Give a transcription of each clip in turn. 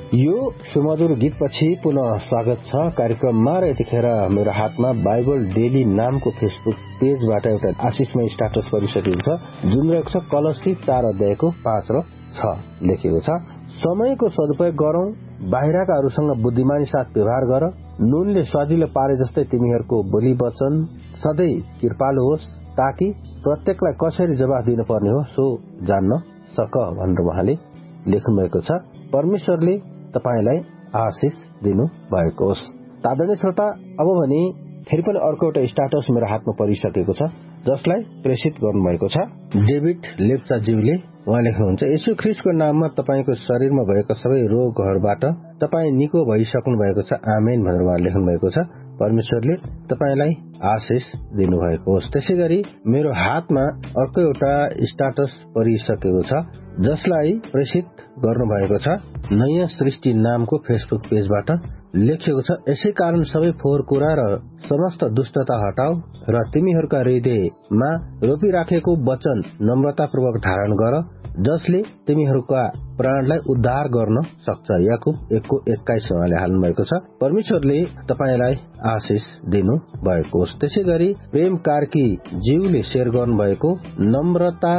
यो सुमधुर गीतपछि पुनः स्वागत छ कार्यक्रममा र यतिखेर मेरो हातमा बाइबल डेली नामको फेसबुक पेजबाट एउटा आशिषमय स्टाटस परिसकेको छ जुन रहेको छ कलस्सी 4 अध्यायको 5 र 6 लेखेको छ। समयको सदुपयोग गरौं, बाहिरकाहरूसँग बुद्धिमानी साथ व्यवहार गर, नुनले सजिलो पारे जस्तै तिमीहरूको बोली वचन सधैँ कृपालु होस् ताकि प्रत्येकलाई कसरी जवाफ दिनुपर्ने हो सो जान्न सक भनेर उहाँले लेख्नुभएको छ। परमेश्वरले तपाईलाई आशिष दिनु भएको होस्। आदरणीय श्रोता, अब भने फेरि पनि अर्को एउटा स्टाटस मेरो हातमा परिसकेको छ जसलाई प्रेषित गर्नुभएको छ डेभिड लेप्चाज्यूले। उहाँ लेख्नुहुन्छ, येशू ख्रीष्टको नाममा तपाईको शरीरमा भएका सबै रोगहरूबाट तपाई निको भइसक्नु भएको छ, आमेन भनेर उहाँ लेख्नु भएको छ। परमेश्वरले तपाईलाई आशिष दिनुभएको होस्। त्यसैगरी मेरो हातमा अर्को एउटा स्टाटस परिसकेको छ जसलाई प्रेषित गर्नुभएको छ नयाँ सृष्टि नामको फेसबुक पेजबाट लेखिएको छ, यसै कारण सबै फोहोर कुरा र समस्त दुष्टता हटाऊ र तिमीहरूका हृदयमा रोपिराखेको वचन नम्रतापूर्वक धारण गर जसले तिमीहरूका प्राणलाई उद्धार गर्न सक्छ। याकुब 1:21 उहाँले हाल्नु भएको छ। परमेश्वरले तपाईलाई आशिष दिनु भएको होस्। त्यसैगरी प्रेम कार्की ज्यूले शेयर गर्नुभएको नम्रता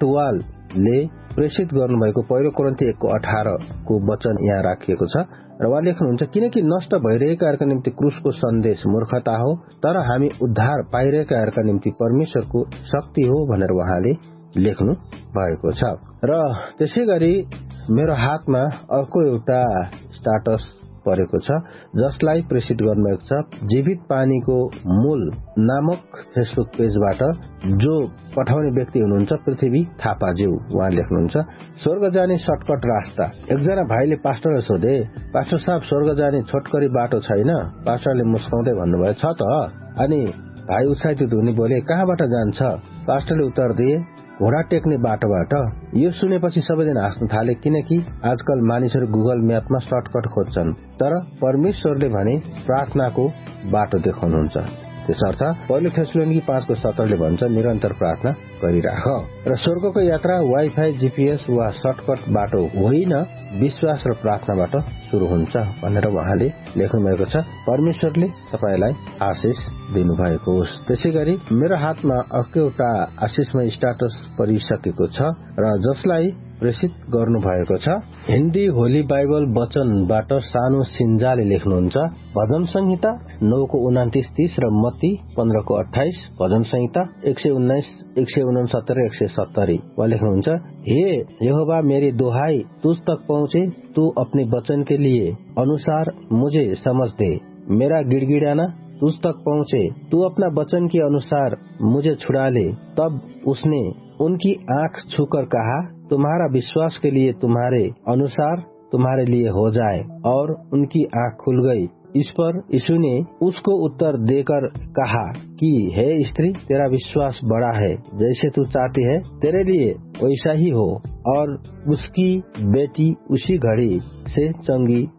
कटुवालले प्रेषित गर्नुभएको 1 कोरिन्थी 1:18 को वचन यहाँ राखिएको छ र उहाँ लेख्नुहुन्छ, किनकि नष्ट भइरहेकाहरूका निम्ति क्रुसको सन्देश मूर्खता हो, तर हामी उद्धार पाइरहेकाहरूका निम्ति परमेश्वरको शक्ति हो भनेर उहाँले लेख्नु भएको छ। र त्यसैगरी मेरो हातमा अर्को एउटा स्टाटस परेको छ जसलाई प्रेषित गर्नुभएको छ जीवित पानीको मूल नामक फेसबुक पेजबाट जो पठाउने व्यक्ति हुनुहुन्छ पृथ्वी थापाज्यू। उहाँ लेख्नुहुन्छ, स्वर्ग जाने सर्टकट रास्ता। एकजना भाइले पास्टरलाई सोधे, पास्टर साहब स्वर्ग जाने छोटकरी बाटो छैन? पास्टरले मुस्काउँदै भन्नुभयो, छ त। अनि भाइ उत्साहित हुने बोले, कहाँबाट जान्छ? पास्टरले उत्तर दिए, घोडा टेक्ने बाटोबाट। यो सुनेपछि सबैजना हाँस्न थाले किनकि आजकल मानिसहरू गुगल म्यापमा सर्टकट खोज्छन्, तर परमेश्वरले भने प्रार्थनाको बाटो देखाउनुहुन्छ। त्यसर्थ पहिलो थेसलोनिकी 5:17 भन्छ, निरन्तर प्रार्थना गरिराख। र स्वर्गको यात्रा वाइफाई जीपीएस वा सर्टकट बाटो होइन, विश्वास र प्रार्थनाबाट शुरू हुन्छ भनेर उहाँले लेख्नु भएको छ। परमेश्वरले तपाईलाई आशिष दिनुभएको होस्। त्यसैगरी मेरो हातमा अर्को एउटा आशिषमय स्टाटस परिसकेको छ र जसलाई प्रेषित गर्नुभएको छ हिन्दी होली बाइबल वचनबाट सानो सिन्जाले लेख्नुहुन्छ, भजन संहिता 9:29-30 र मत्ती 15:28, भजन संहिता 119, 169 र 170। वहाँ लेख्नुहुन्छ, हे यहोवा मेरी दुहाई तुझ तक पहुंचे, तू अपने वचन के लिए अनुसार मुझे समझ दे। मेरा गिड़गिड़ाना तुझ तक पहुंचे, तू अपना वचन के अनुसार मुझे छुड़ा ले। तब उसने उनकी आंख छूकर कहा, तुम्हारा विश्वास के लिए तुम्हारे अनुसार तुम्हारे लिए हो जाए, और उनकी आंख खुल गई। इस पर यीशु ने उसको उत्तर देकर कहा कि हे स्त्री, तेरा विश्वास बड़ा है, जैसे तू चाहती है तेरे लिए वैसा ही हो। और उसकी बेटी उसी घड़ी से चंगी